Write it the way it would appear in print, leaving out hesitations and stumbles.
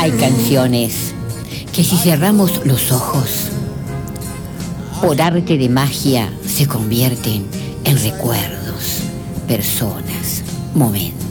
Hay canciones que si cerramos los ojos, por arte de magia se convierten en recuerdos, personas, momentos.